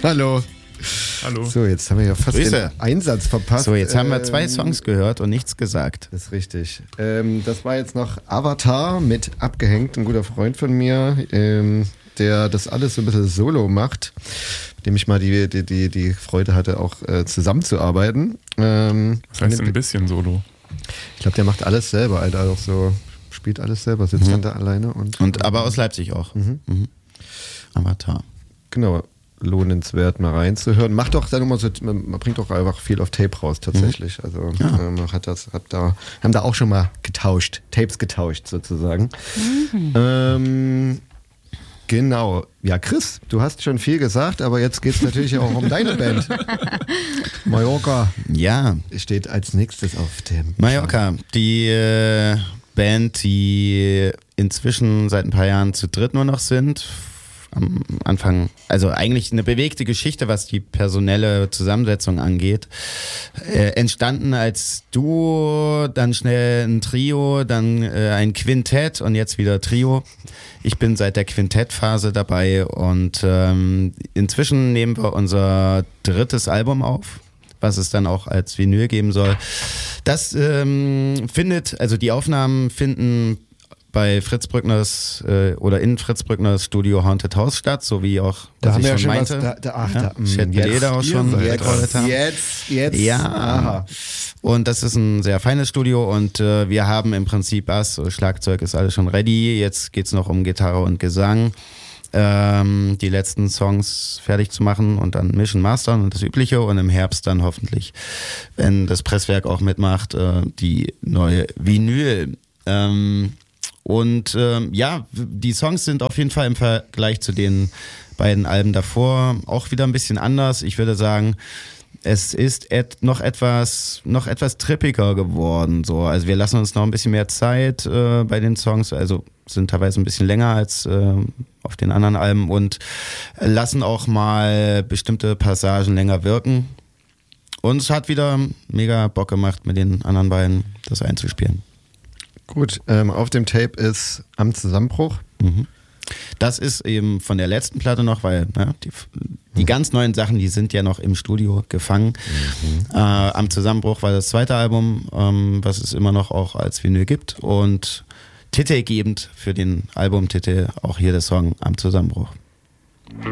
Hallo. Hallo. So, jetzt haben wir ja fast Grüße. den Einsatz verpasst. So, jetzt haben wir 2 Songs gehört und nichts gesagt. Das ist richtig. Das war jetzt noch Avatar mit Abgehängt, ein guter Freund von mir, der das alles so ein bisschen solo macht, mit dem ich mal die Freude hatte, auch zusammenzuarbeiten. Das heißt ein bisschen solo. Ich glaube, der macht alles selber, Alter, auch so, spielt alles selber, sitzt dann da alleine und Aber aus Leipzig auch. Mhm. Avatar. Genau, lohnenswert mal reinzuhören. Macht doch dann immer so, man bringt doch einfach viel auf Tape raus tatsächlich. Also man haben da auch schon mal Tapes getauscht sozusagen. Genau. Ja, Chris, du hast schon viel gesagt, aber jetzt geht es natürlich auch um deine Band. Mallorca. Ja. Steht als nächstes auf dem Mallorca, die Band, die inzwischen seit ein paar Jahren zu dritt nur noch sind. Am Anfang, also eigentlich eine bewegte Geschichte, was die personelle Zusammensetzung angeht. Entstanden als Duo, dann schnell ein Trio, dann ein Quintett und jetzt wieder Trio. Ich bin seit der Quintettphase dabei und inzwischen nehmen wir unser 3. Album auf, was es dann auch als Vinyl geben soll. Das die Aufnahmen finden bei Fritz Brückners oder in Fritz Brückners Studio Haunted House statt, so wie auch, da haben wir ja schon meinte. Leder auch schon. Jetzt. Ja. Aha. Und das ist ein sehr feines Studio und wir haben im Prinzip Bass, Schlagzeug ist alles schon ready. Jetzt geht's noch um Gitarre und Gesang. Die letzten Songs fertig zu machen und dann mischen, mastern und das Übliche und im Herbst dann hoffentlich, wenn das Presswerk auch mitmacht, die neue Vinyl. Die Songs sind auf jeden Fall im Vergleich zu den beiden Alben davor auch wieder ein bisschen anders. Ich würde sagen, es ist noch etwas trippiger geworden. So. Also wir lassen uns noch ein bisschen mehr Zeit bei den Songs, also sind teilweise ein bisschen länger als auf den anderen Alben und lassen auch mal bestimmte Passagen länger wirken. Und es hat wieder mega Bock gemacht, mit den anderen beiden das einzuspielen. Gut, auf dem Tape ist Am Zusammenbruch. Das ist eben von der letzten Platte noch, weil die ganz neuen Sachen, die sind ja noch im Studio gefangen. Am Zusammenbruch war das 2. Album, was es immer noch auch als Vinyl gibt und titelgebend für den Albumtitel auch hier der Song Am Zusammenbruch.